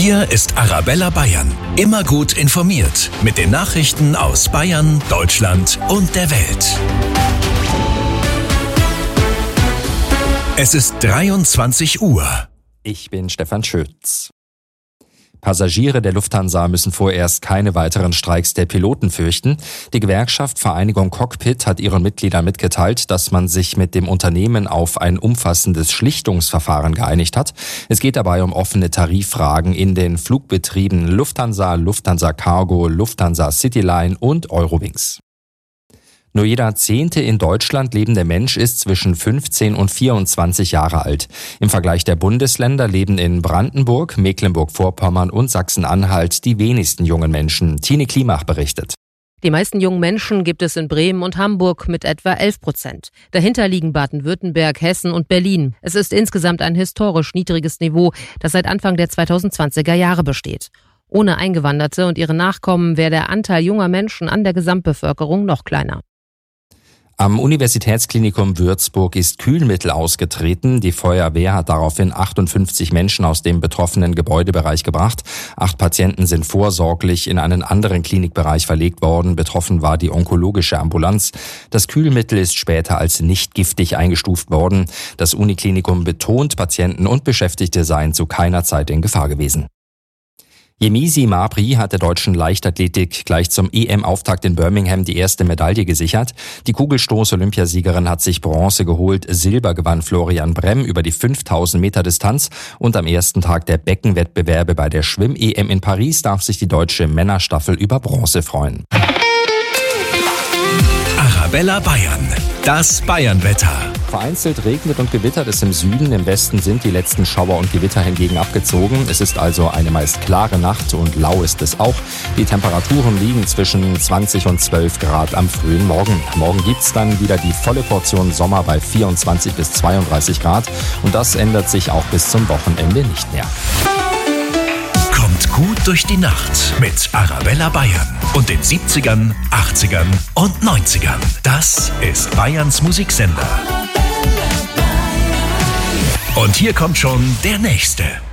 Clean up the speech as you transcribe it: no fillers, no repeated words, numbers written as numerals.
Hier ist Arabella Bayern. Immer gut informiert mit den Nachrichten aus Bayern, Deutschland und der Welt. Es ist 23 Uhr. Ich bin Stefan Schütz. Passagiere der Lufthansa müssen vorerst keine weiteren Streiks der Piloten fürchten. Die Gewerkschaft Vereinigung Cockpit hat ihren Mitgliedern mitgeteilt, dass man sich mit dem Unternehmen auf ein umfassendes Schlichtungsverfahren geeinigt hat. Es geht dabei um offene Tariffragen in den Flugbetrieben Lufthansa, Lufthansa Cargo, Lufthansa Cityline und Eurowings. Nur jeder 10. in Deutschland lebende Mensch ist zwischen 15 und 24 Jahre alt. Im Vergleich der Bundesländer leben in Brandenburg, Mecklenburg-Vorpommern und Sachsen-Anhalt die wenigsten jungen Menschen. Tine Klimach berichtet. Die meisten jungen Menschen gibt es in Bremen und Hamburg mit etwa 11%. Dahinter liegen Baden-Württemberg, Hessen und Berlin. Es ist insgesamt ein historisch niedriges Niveau, das seit Anfang der 2020er Jahre besteht. Ohne Eingewanderte und ihre Nachkommen wäre der Anteil junger Menschen an der Gesamtbevölkerung noch kleiner. Am Universitätsklinikum Würzburg ist Kühlmittel ausgetreten. Die Feuerwehr hat daraufhin 58 Menschen aus dem betroffenen Gebäudebereich gebracht. 8 Patienten sind vorsorglich in einen anderen Klinikbereich verlegt worden. Betroffen war die onkologische Ambulanz. Das Kühlmittel ist später als nicht giftig eingestuft worden. Das Uniklinikum betont, Patienten und Beschäftigte seien zu keiner Zeit in Gefahr gewesen. Yemisi Mabry hat der deutschen Leichtathletik gleich zum EM-Auftakt in Birmingham die erste Medaille gesichert. Die Kugelstoß-Olympiasiegerin hat sich Bronze geholt. Silber gewann Florian Bremm über die 5000 Meter Distanz. Und am ersten Tag der Beckenwettbewerbe bei der Schwimm-EM in Paris darf sich die deutsche Männerstaffel über Bronze freuen. Arabella Bayern, das Bayernwetter. Vereinzelt regnet und gewittert es im Süden, im Westen sind die letzten Schauer und Gewitter hingegen abgezogen. Es ist also eine meist klare Nacht und lau ist es auch. Die Temperaturen liegen zwischen 20 und 12 Grad am frühen Morgen. Morgen gibt's dann wieder die volle Portion Sommer bei 24 bis 32 Grad und das ändert sich auch bis zum Wochenende nicht mehr. Kommt gut durch die Nacht mit Arabella Bayern und den 70ern, 80ern und 90ern. Das ist Bayerns Musiksender. Und hier kommt schon der nächste.